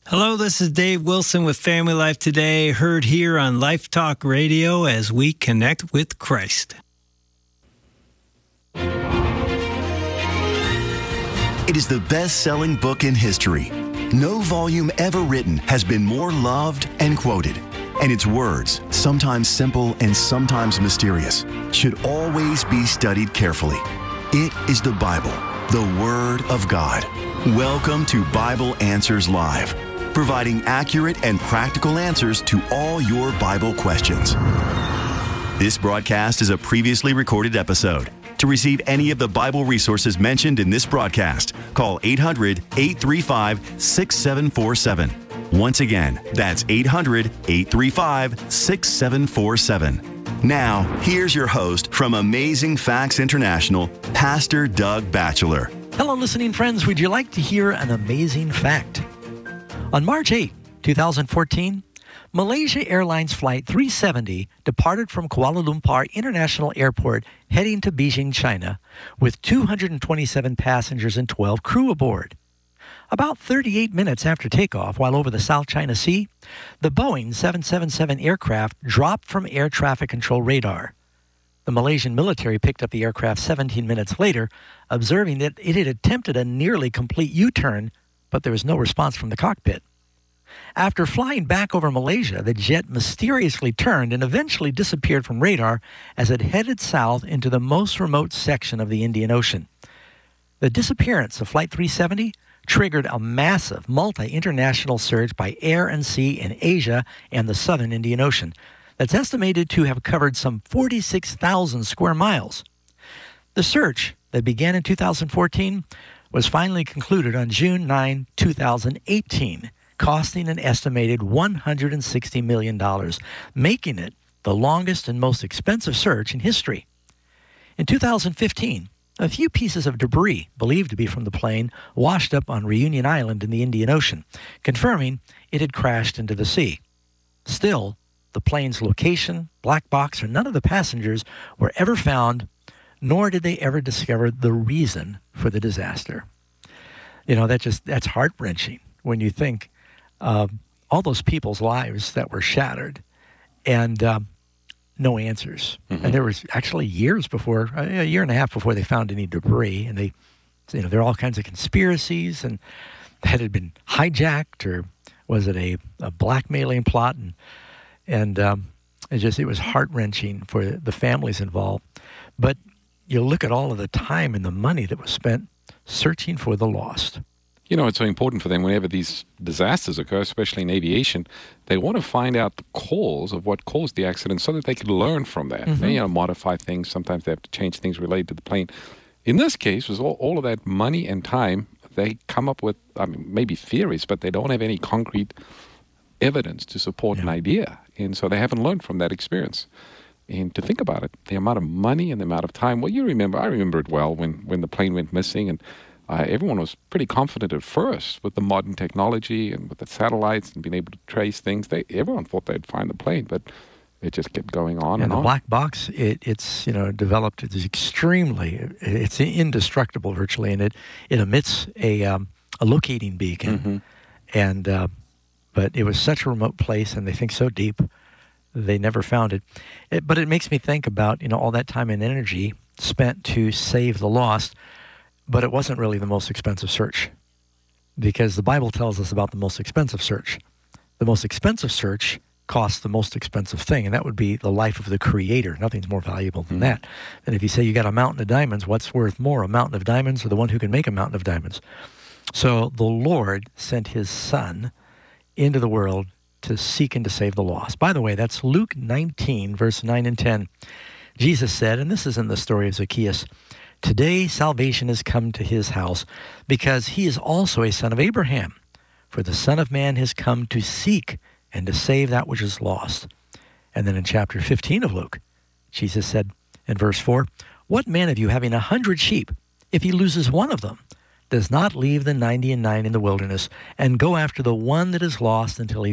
Hello, this is Dave Wilson with Family Life Today, heard here on Life Talk Radio as we connect with Christ. It is the best-selling book in history. No volume ever written has been more loved and quoted. And its words, sometimes simple and sometimes mysterious, should always be studied carefully. It is the Bible, the Word of God. Welcome to Bible Answers Live, providing accurate and practical answers to all your Bible questions. This broadcast is a previously recorded episode. To receive any of the Bible resources mentioned in this broadcast, call 800-835-6747. Once again, that's 800-835-6747. Now, here's your host from Amazing Facts International, Pastor Doug Batchelor. Hello, listening friends. Would you like to hear an amazing fact? On March 8, 2014, Malaysia Airlines Flight 370 departed from Kuala Lumpur International Airport heading to Beijing, China, with 227 passengers and 12 crew aboard. About 38 minutes after takeoff, while over the South China Sea, the Boeing 777 aircraft dropped from air traffic control radar. The Malaysian military picked up the aircraft 17 minutes later, observing that it had attempted a nearly complete U-turn, but there was no response from the cockpit. After flying back over Malaysia, the jet mysteriously turned and eventually disappeared from radar as it headed south into the most remote section of the Indian Ocean. The disappearance of Flight 370 triggered a massive multi-international surge by air and sea in Asia and the southern Indian Ocean that's estimated to have covered some 46,000 square miles. The search that began in 2014 was finally concluded on June 9, 2018, costing an estimated $160 million, making it the longest and most expensive search in history. In 2015, a few pieces of debris, believed to be from the plane, washed up on Reunion Island in the Indian Ocean, confirming it had crashed into the sea. Still, the plane's location, black box, or none of the passengers were ever found, nor did they ever discover the reason for the disaster. You know, that's heart-wrenching when you think of all those people's lives that were shattered and no answers. Mm-hmm. And there was actually years before, a year and a half before they found any debris. And they, you know, there are all kinds of conspiracies and that had been hijacked, or was it a blackmailing plot? And it was heart-wrenching for the families involved. But you look at all of the time and the money that was spent searching for the lost. You know, it's so important for them whenever these disasters occur, especially in aviation, they want to find out the cause of what caused the accident so that they can learn from that. Mm-hmm. They, modify things. Sometimes they have to change things related to the plane. In this case, with all of that money and time, they come up with, maybe theories, but they don't have any concrete evidence to support an idea. And so they haven't learned from that experience. And to think about it, the amount of money and the amount of time, I remember it well when the plane went missing, and everyone was pretty confident at first with the modern technology and with the satellites and being able to trace things. Everyone thought they'd find the plane, but it just kept going on and on. And the black box, it's developed. It's indestructible virtually, and it emits a locating beacon. Mm-hmm. But it was such a remote place, and they think so deep, they never found it. But it makes me think about all that time and energy spent to save the lost. But it wasn't really the most expensive search, because the Bible tells us about the most expensive search. The most expensive search costs the most expensive thing, and that would be the life of the Creator. Nothing's more valuable than that. And if you say you got a mountain of diamonds, what's worth more, a mountain of diamonds or the one who can make a mountain of diamonds? So the Lord sent His Son into the world to seek and to save the lost. By the way, that's Luke 19, verse 9 and 10. Jesus said, and this is in the story of Zacchaeus, "Today salvation has come to his house, because he is also a son of Abraham. For the Son of Man has come to seek and to save that which is lost." And then in chapter 15 of Luke, Jesus said in verse 4, "What man of you, having 100 sheep, if he loses one of them, does not leave the 99 in the wilderness and go after the one that is lost until he